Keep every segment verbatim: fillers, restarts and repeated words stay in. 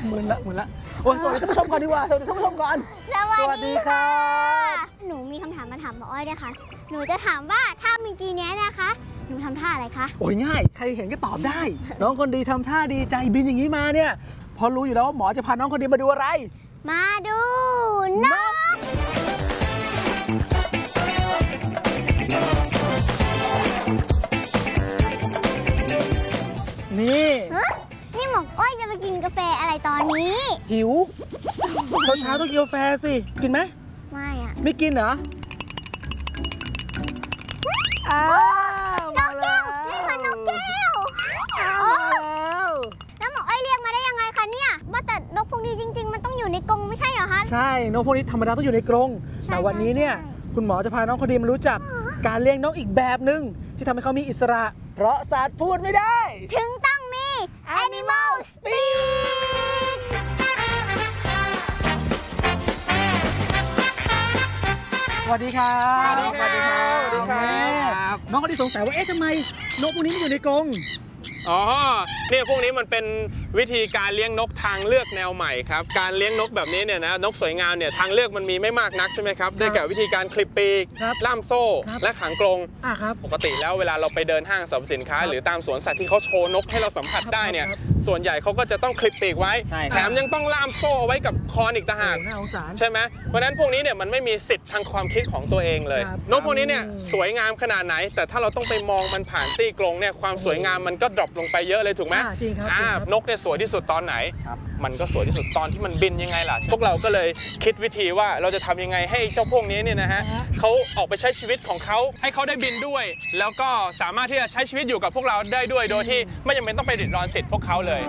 หมื่นละหมื่นละโอ้ยสวัสดีท่านผู้ชมก่อนดีกว่าสวัสดีท่านผู้ชมก่อนสวัสดีค่ะหนูมีคำถามมาถามหมออ้อยด้วยค่ะหนูจะถามว่าถ้าเมื่อกี้นี้นะคะหนูทำท่าอะไรคะโอ้ยง่ายใครเห็นก็ตอบได้น้องคนดีทำท่าดีใจบินอย่างนี้มาเนี่ยพอรู้อยู่แล้วว่าหมอจะพาน้องคนดีมาดูอะไรมาดูนกนี่นี่หมออ้อยจะไปกินกาแฟอะไรตอนนี้หิวเช้าเช้าต้องกินกาแฟสิกินไหมไม่อะไม่กินเหรออ้าวมาแล้วนี่มันนกแก้วอ้าวมาแล้วแล้วหมออ้อยเรียกมาได้ยังไงคะเนี่ยว่าแต่นกพวกนี้จริงๆมันต้องอยู่ในกรงไม่ใช่เหรอคะใช่นกพวกนี้ธรรมดาต้องอยู่ในกรงแต่วันนี้เนี่ยคุณหมอจะพาน้องคนดีมารู้จักการเลี้ยงนกอีกแบบหนึ่งที่ทำให้เขามีอิสระเพราะสัตว์พูดไม่ได้ถึงต้องมี Animal Speak สวัสดีครับสวัสดีครับสวัสดีครับน้องคนดีสงสัยว่าเอ๊ะทำไมนกพวกนี้มันอยู่ในกรงอ๋อเนี่ยพวกนี้มันเป็นวิธีการเลี้ยงนกทางเลือกแนวใหม่ครับการเลี้ยงนกแบบนี้เนี่ยนะนกสวยงามเนี่ยทางเลือกมันมีไม่มากนักใช่ไหมครับได้แก่วิธีการคลิปปีกล่ามโซ่และขังกรงปกติแล้วเวลาเราไปเดินห้างสรรพสินค้าหรือตามสวนสัตว์ที่เขาโชว์นกให้เราสัมผัสได้เนี่ยส่วนใหญ่เขาก็จะต้องคลิปปีกไว้แถมยังต้องล่ามโซ่เอาไว้กับคออีกต่างหากใช่ไหมเพราะนั้นพวกนี้เนี่ยมันไม่มีสิทธิ์ทางความคิดของตัวเองเลยนกพวกนี้เนี่ยสวยงามขนาดไหนแต่ถ้าเราต้องไปมองมันผ่านซี่กรงเนี่ยความสวยงามมันก็ดรอปลงไปเยอะเลยถูกไหมจริงครับนกเนี่ยสวยที่สุดตอนไหนมันก็สวยที่สุดตอนที่มันบินยังไงล่ะพวกเราก็เลยคิดวิธีว่าเราจะทำยังไงให้เจ้าพวกนี้เนี่ยนะฮะเขาออกไปใช้ชีวิตของเขาให้เขาได้บินด้วยแล้วก็สามารถที่จะใช้ชีวิตอยู่กับพวกเราได้ด้วยโดยที่ไม่จำเป็นต้องไปเดือดร้อนสิทธิ์พวกเขาเลย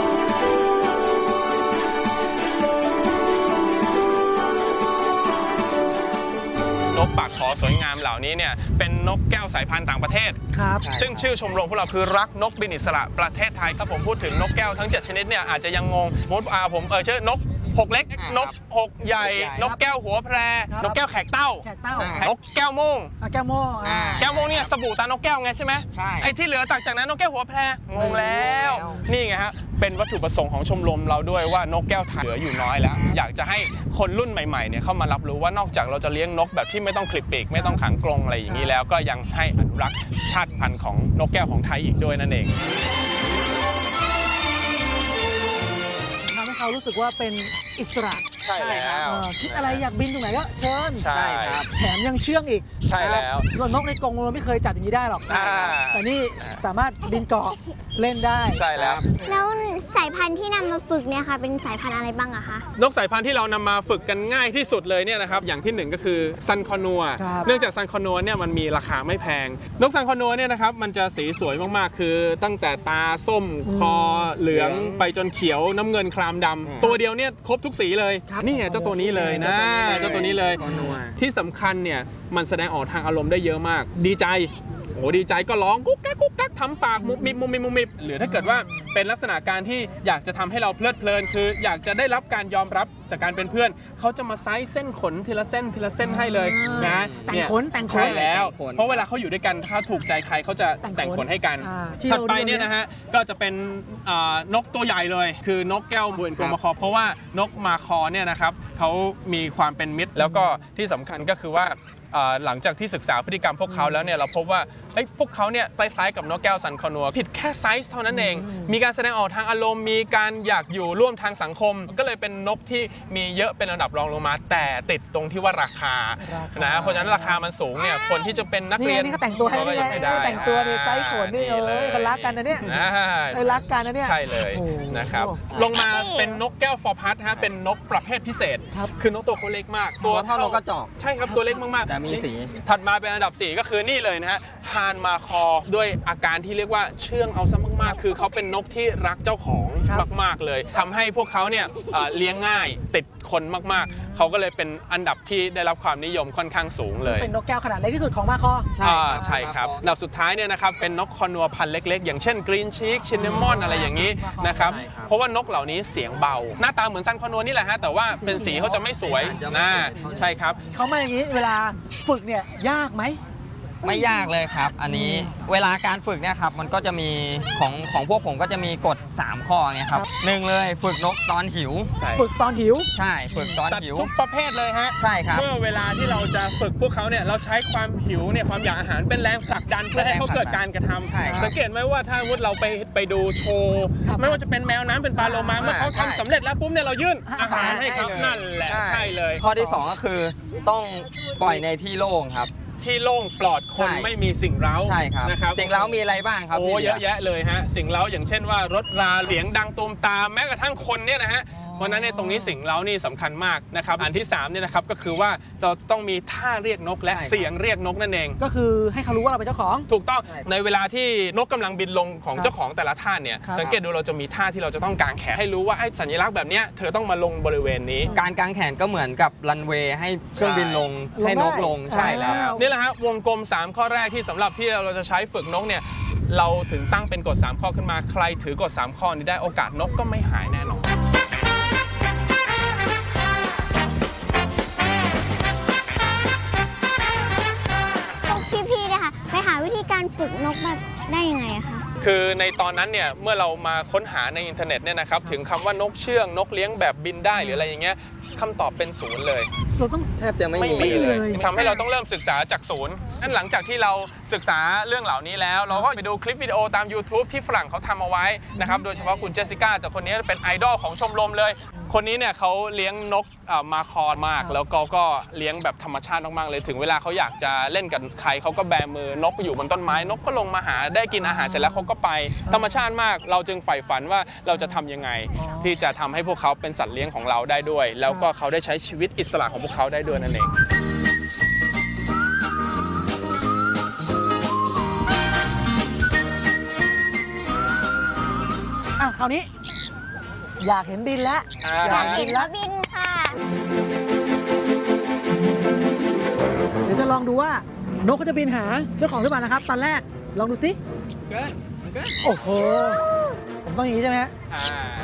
นกปากขอสวยงามเหล่านี้เนี่ยเป็นนกแก้วสายพันธุ์ต่างประเทศครับซึ่งชื่อชมรมพวกเราคือรักนกบินอิสระประเทศไทยถ้าผมพูดถึงนกแก้วทั้งเจ็ดชนิดเนี่ยอาจจะยังงงมดอาผมเออชื่อนกหกเล็กนกหกใหญ่นกแก้วหัวแพรนกแก้วแขกเต้านกแก้วโม่งแก้วโม่งแก้วโม่งเนี่ยสบู่ตานกแก้วไงใช่ไหมใช่ไอ้ที่เหลือต่างจากนั้นนกแก้วหัวแพรงงแล้วนี่ไงฮะเป็นวัตถุประสงค์ของชมรมเราด้วยว่านกแก้วไทยเหลืออยู่น้อยแล้วอยากจะให้คนรุ่นใหม่ๆเนี่ยเข้ามารับรู้ว่านอกจากเราจะเลี้ยงนกแบบที่ไม่ต้องคลิปปีกไม่ต้องขังกรงอะไรอย่างนี้แล้วก็ยังให้อนุรักษ์ชาติพันธุ์ของนกแก้วของไทยอีกด้วยนั่นเองทำให้เขารู้สึกว่าเป็นอิสระใช่แล้วคิดอะไรอยากบินตรงไหนก็เชิญใช่ครับแถมยังเชื่องอีกใช่แล้วนกในกรงเราไม่เคยจับอย่างนี้ได้หรอกแต่นี่สามารถบินเกาะเล่นได้ใช่แล้วแล้วสายพันธุ์ที่นำมาฝึกเนี่ยค่ะเป็นสายพันธุ์อะไรบ้างอะคะนกสายพันธุ์ที่เรานำมาฝึกกันง่ายที่สุดเลยเนี่ยนะครับอย่างที่หนึ่งก็คือซันคอนัวเนื่องจากซันคอนัวเนี่ยมันมีราคาไม่แพงนกซันคอนัวเนี่ยนะครับมันจะสีสวยมากๆคือตั้งแต่ตาส้มคอเหลืองไปจนเขียวน้ำเงินครามดำตัวเดียวเนี่ยครบทุกสีเลยนี่ไงเจ้าตัวนี้เลยนะเจ้าตัวนี้เลยที่สำคัญเนี่ยมันแสดงออกทางอารมณ์ได้เยอะมากดีใจโอ้ดีใจก็ร้องกุ๊กกักกุ๊กกักทำปากมุบมิบมุบมิบมุบมิบหรือถ้าเกิดว่าเป็นลักษณะการที่อยากจะทำให้เราเพลิดเพลินคืออยากจะได้รับการยอมรับจากการเป็นเพื่อนเขาจะมาไซส์เส้นขนทีละเส้นทีละเส้นให้เลยนะแต่งขนแต่งขนใช่แล้วเพราะเวลาเขาอยู่ด้วยกันถ้าถูกใจใครเขาจะแต่งขนให้กันถัดไปเนี่ยนะฮะก็จะเป็นนกตัวใหญ่เลยคือนกแก้วบวนกรมคอเพราะว่านกมาคอเนี่ยนะครับเขามีความเป็นมิตรแล้วก็ที่สำคัญก็คือว่าหลังจากที่ศึกษาพฤติกรรมพวกเขาแล้วเนี่ยเราพบว่าพวกเขาเนี่ยคล้ายๆกับนกแก้วซันคอนัวผิดแค่ไซส์เท่านั้นเองมีการแสดงออกทางอารมณ์มีการอยากอยู่ร่วมทางสังคมก็เลยเป็นนกที่มีเยอะเป็นอันดับรองลงมาแต่ติดตรงที่ว่าราคานะเพราะฉะนั้นราคามันสูงเนี่ยคนที่จะเป็นนักเรียนนี่ก็แต่งตัวให้ได้แต่งตัวในไซส์ขนนี่เออคนรักกันนะเนี่ยเออรักกันนะเนี่ยใช่เลยนะครับลงมาเป็นนกแก้วฟอร์พัสฮะเป็นนกประเภทพิเศษคือนกตัวเขาเล็กมากตัวเท่านกกระจอกใช่ครับตัวเล็กมากๆแต่มีสีถัดมาเป็นอันดับสี่ก็คือนี่เลยนะฮะฮานมาคอด้วยอาการที่เรียกว่าเชื่องเอาซะมากๆคือเขาเป็นนกที่รักเจ้าของมากๆเลยทำให้พวกเขาเนี่ยเลี้ยงง่ายติดคนมากๆเขาก็เลยเป็นอันดับที่ได้รับความนิยมค่อนข้างสูงเลยเป็นนกแก้วขนาดเล็กที่สุดของมาคอใช่ใช่ครับอันดับสุดท้ายเนี่ยนะครับเป็นนกคอนัวพันธุ์เล็กๆอย่างเช่นกรีนชีคชินเนมอนอะไรอย่างนี้นะครับเพราะว่านกเหล่านี้เสียงเบาหน้าตาเหมือนซันคอนัวนี่แหละฮะแต่ว่าเป็นสีเขาจะไม่สวยนะใช่ครับเขามาอย่างนี้เวลาฝึกเนี่ยยากไหมไม่ยากเลยครับ อันนี้เวลาการฝึกเนี่ยครับมันก็จะมีของของพวกผมก็จะมีกฎสามข้อเนี่ยครับหนึ่งเลยฝึกนกตอนหิวฝึกตอนหิวใช่ฝึกตอนสัตว์หิวทุกประเภทเลยฮะใช่ครับเมื่อเวลาที่เราจะฝึกพวกเขาเนี่ยเราใช้ความหิวเนี่ยความอยากอาหารเป็นแรงผลักดันเพื่อให้เขาเกิดการกระทำใช่ครับสังเกตไหมว่าถ้าวุฒิเราไปไปดูโชว์ไม่ว่าจะเป็นแมวน้ำเป็นปลาโลมาเมื่อเขาทำสำเร็จแล้วปุ๊บเนี่ยเรายื่นอาหารให้เขานั่นแหละใช่เลยข้อที่สองก็คือต้องปล่อยในที่โล่งครับที่โล่งปลอดคนใช่ไม่มีสิ่งเร้าใช่ครับนะครับสิ่งเร้ามีอะไรบ้างครับโอ้พี่เยอะแยะเลยฮะสิ่งเร้าอย่างเช่นว่ารถราเสียงดังตูมตามแม้กระทั่งคนเนี่ยนะฮะเพราะฉะนั้นในยตรงนี้สิ่งเร้านี่สำคัญมากนะครับอันที่สามเนี่ยนะครับก็คือว่าเราต้องมีท่าเรียกนกและใช่ครับเสียงเรียกนกนั่นเองก็คือให้เขารู้ว่าเราเป็นเจ้าของถูกต้องใช่ในเวลาที่นกกำลังบินลงของครับเจ้าของแต่ละท่านเนี่ยครับสังเกตดูเราจะมีท่าที่เราจะต้องกางแขนให้รู้ว่าไอ้สัญลักษณ์แบบเนี้ยเธอต้องมาลงบริเวณนี้การกางแขนก็เหมือนกับรันเวย์ให้เครื่องบินลงลงให้นกได้ลงใช่แล้วอ่านี่แหละฮะวงกลมสามข้อแรกที่สำหรับที่เราจะใช้ฝึกนกเนี่ยเราถึงตั้งเป็นกฎสามข้อขึ้นมาใครถือกฎสามข้อนี้ได้โอกาสนกก็ไม่หายแน่นอนพวกพี่ๆนะคะไปหาวิธีการฝึกนกมาได้ยังไงอะคะคือในตอนนั้นเนี่ยเมื่อเรามาค้นหาในอินเทอร์เน็ตเนี่ยนะครับถึงคำว่านกเชื่องนกเลี้ยงแบบบินได้หรืออะไรอย่างเงี้ยคำตอบเป็นศูนย์เลยเราต้องแทบจะไม่ไม่มีมีเลเลย ยทำให้เราต้องเริ่มศึกษาจากศูนย์นั่นหลังจากที่เราศึกษาเรื่องเหล่านี้แล้ว เราก็ไปดูคลิปวิดีโอตาม YouTube ที่ฝรั่งเขาทำเอาไว้นะครับโดยเฉพาะคุณเจสสิก้าแต่คนนี้เป็นไอดอลของชมรมเลย คนนี้เนี่ยเขาเลี้ยงนกเอ่อมาคอมาก แล้วก็ก็เลี้ยงแบบธรรมชาติมากๆเลยถึงเวลาเขาอยากจะเล่นกับใครเขาก็แบมือนกอยู่บนต้นไม้นกก็ลงมาหาได้กินอาหารเสร็จแล้วเขาก็ไปธรรมชาติมากเราจึงใฝ่ฝันว่าเราจะทำยังไง ที่จะทำให้พวกเขาเป็นสัตว์เลี้ยงของเราได้ด้วย แล้วก็เขาได้ใช้ชีวิตอิสระของพวกเขาได้ด้วยนั่นเองอ่ะคราวนี้ อยากเห็นบินแล้วอ่าอยากเห็บินนแล้แล้ว วบินค่ะเดี๋ยวจะลองดูว่านกเขาจะบินหาเจ้าของหรือเปล่านะครับ ตอนแรกลองดูสิโอ้โหผมต้องอย่างนี้ใช่ไหมฮะอ่า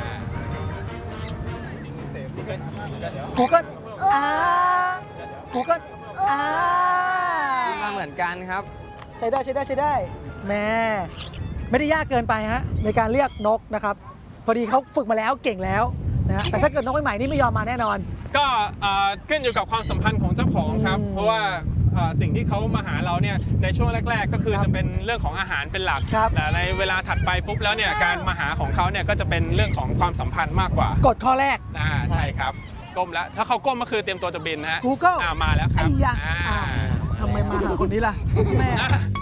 กูก็อ่ากูก็อ่ามาเหมือนกันครับใช้ได้ใช้ได้ใช้ได้แม่ไม่ได้ยากเกินไปฮะในการเรียกนกนะครับพอดีเขาฝึกมาแล้วเก่งแล้วนะฮะแต่ถ้าเกิดนกใหม่ๆนี่ไม่ยอมมาแน่นอนก็เอ่อขึ้นอยู่กับความสัมพันธ์ของเจ้าของครับอืมเพราะว่าเอ่อสิ่งที่เขามาหาเราเนี่ยในช่วงแรก ๆ ก็คือจะเป็นเรื่องของอาหารเป็นหลักครับแต่ในเวลาถัดไปปุ๊บแล้วเนี่ยการมาหาของเขาเนี่ยก็จะเป็นเรื่องของความสัมพันธ์มากกว่ากฎข้อแรกอ่าใช่ครับก้มแล้วถ้าเขาก้มก็คือเตรียมตัวจะบินนะฮะ Google อ่ามาแล้วคไอ้รับยะอ่าอ้าวทำไมมาหาคนนี้ล่ะแม่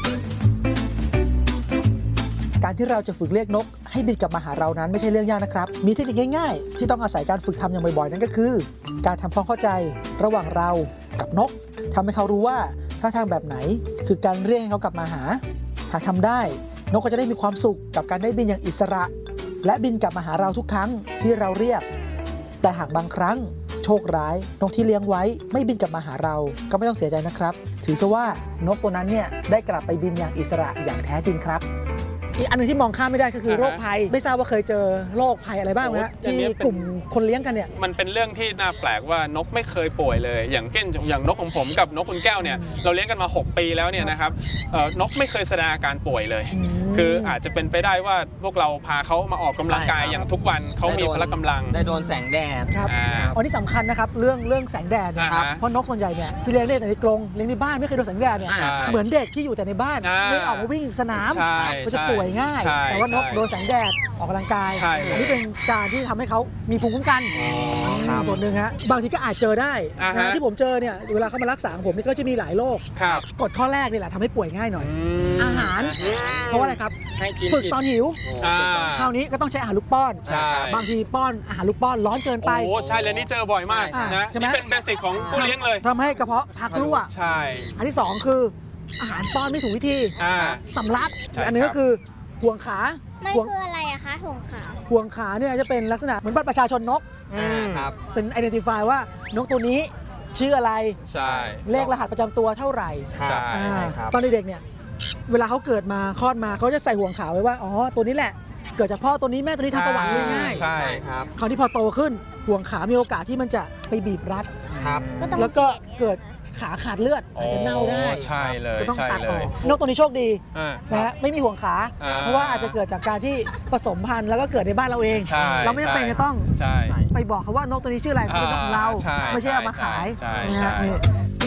การที่เราจะฝึกเรียกนกให้บินกลับมาหาเรานั้นไม่ใช่เรื่องยากนะครับ มีเทคนิคง่ายๆ ที่ต้องอาศัยการฝึกทำอย่างบ่อยๆ นั่นก็คือ การทำความเข้าใจระหว่างเรากับนกทำให้เขารู้ว่าท่าทางแบบไหนคือการเรียกให้เขากลับมาหา หากทำได้นกก็จะได้มีความสุขกับการได้บินอย่างอิสระ และบินกลับมาหาเราทุกครั้งที่เราเรียก แต่หากบางครั้งโชคร้ายนกที่เลี้ยงไว้ไม่บินกลับมาหาเราก็ไม่ต้องเสียใจนะครับ ถือซะว่านกตัวนั้นเนี่ยได้กลับไปบินอย่างอิสระอย่างแท้จริงครับอีกอันหนึงที่มองข้ามไม่ได้ก็คือโรคภัย ไม่ทราบว่าเคยเจอโรคภัยอะไรบ้างไหมฮะโอ้อย่างที่นี้เป็นกลุ่มคนเลี้ยงกันเนี่ยมันเป็นเรื่องที่น่าแปลกว่านกไม่เคยป่วยเลย อย่างเช่นอย่างนกของผมกับนกคุณแก้วเนี่ยเราเลี้ยงกันมาหกปีแล้วเนี่ยนะครับเอ่อนกไม่เคยแสดงอาการป่วยเลยอืมคืออาจจะเป็นไปได้ว่าพวกเราพาเขามาออกกำลังกายใช่ครับอย่างทุกวันเขามีพละกำลังได้โดนแสงแดดครับอ่าอันนี้สำคัญนะครับเรื่องเรื่องแสงแดดเนี่ยอ่าฮะเพราะนกส่วนใหญ่เนี่ยที่เลี้ยงเนี่ยแต่ในกรงเลี้ยงในบ้านไม่เคยโดนแสงแดดเนี่ยใช่เหมือนเด็กที่อยู่แต่ในบ้านอ่าไม่ออกมาวิ่งสนามใช่ก็จะป่วยง่ายใช่แต่ว่านกใช่โดนแสงแดดออกกำลังกายใช่เลยอันนี้เป็นการที่ทำให้เขามีภูมิคุ้มกันครับส่วนหนึ่งฮะบางทีก็อาจเจอได้อ่าฮะนะที่ผมเจอเนี่ยเวลาเขามารักษาของผมนี่ก็จะมีหลายโรคครับกฎข้อแรกนี่แหละทำให้ป่วยง่ายหน่อยมอาหาร เพราะว่าอะไรครับให้กินฝึกตอนหิวอ่าคราวนี้ก็ต้องใช้อาหารลูกป้อนใช่บางทีป้อนอาหารลูกป้อนร้อนเกินไปโอ้ใช่เลยนี่เจอบ่อยมากอ่านะใช่ไหมนี่เป็นเบสิกของผู้เลี้ยงเลยทำให้กระเพาะพักรั่วใช่อันที่สองคืออาหารป้อนไม่ถูกวิธีอ่าสำลักใช่อีกอันหนึงครับก็คือห่วงขามันห่วงคืออะไรอะคะห่วงขาวห่วงขาเนี่ยจะเป็นลักษณะเหมือนบัตรประชาชนนกอืมครับเป็น identify ว่านกตัวนี้ชื่ออะไรใช่เลขรหัสประจำตัวเท่าไหร่ใช่อ่าครับตอนเด็กๆเนี่ยเวลาเขาเกิดมาคลอดมาเขาจะใส่ห่วงขาไว้ว่าอ๋อตัวนี้แหละ เกิดจากพ่อตัวนี้แม่ตัวนี้ทำประวัติเลยง่ายใช่ครับคราวนี้พอโตขึ้นห่วงขามีโอกาสที่มันจะไปบีบรัดครับก็ต้องแล้วก็เกลียดเกิดขาขาดเลือดอาจจะเน่าได้ใช่เลยจะต้องใช่ตัดเลออย กนกตัวนี้โชคดีอ่านะฮะไม่มีห่วงขาอ่าเพราะว่าอาจจะเกิดจากการที่ผสมพันธุ์แล้วก็เกิดในบ้านเราเองใช่เราไม่จำเป็นจะต้องใช่ไปบอกเขาว่านกตัวนี้ชื่ออะไรเป็นนกของเราใช่ไม่ใช่เอามาขายใช่นะใช่ฮะนี่